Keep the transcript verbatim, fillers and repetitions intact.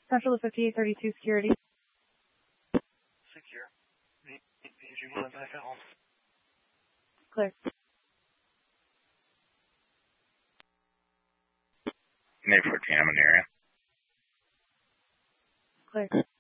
Central to fifty-eight thirty-two security. Secure. Need, need you going back at home. Clear. Need fourteen, I'm in the area. Clear.